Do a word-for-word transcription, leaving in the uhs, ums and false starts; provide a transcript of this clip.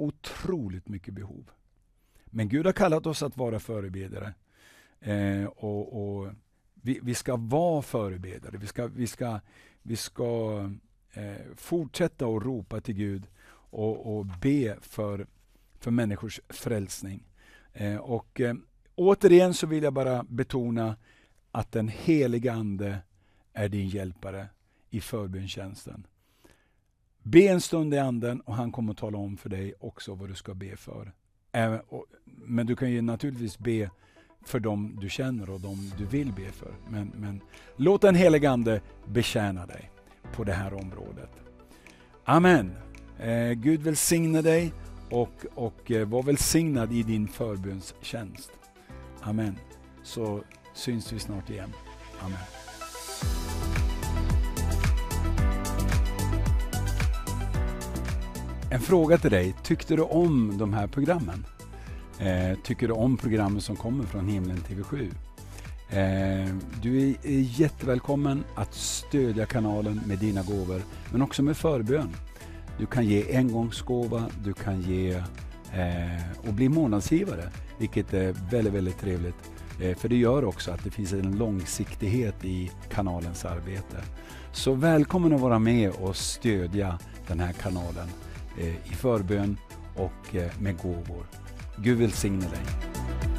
otroligt mycket behov. Men Gud har kallat oss att vara förebedjare. Eh, och, och vi, vi ska vara förebedjare. Vi ska, vi ska, vi ska eh, fortsätta att ropa till Gud och, och be för, för människors frälsning. Eh, och eh, återigen så vill jag bara betona att den heliga ande är din hjälpare i förbönstjänsten. Be en stund i anden och han kommer att tala om för dig också vad du ska be för. Även, och, men du kan ju naturligtvis be för dem du känner och dem du vill be för. Men, men låt den heliga ande betjäna dig på det här området. Amen. Eh, Gud välsigne dig och, och eh, var välsignad i din förbönstjänst. Amen. Så syns vi snart igen. Amen. En fråga till dig. Tyckte du om de här programmen? Eh, tycker du om programmen som kommer från Himlen T V sju? Eh, du är, är jättevälkommen att stödja kanalen med dina gåvor, men också med förbön. Du kan ge engångsgåva, du kan ge eh, och bli månadsgivare, vilket är väldigt, väldigt trevligt. Eh, för det gör också att det finns en långsiktighet i kanalens arbete. Så välkommen att vara med och stödja den här kanalen i förbön och med gåvor. Gud välsigne dig.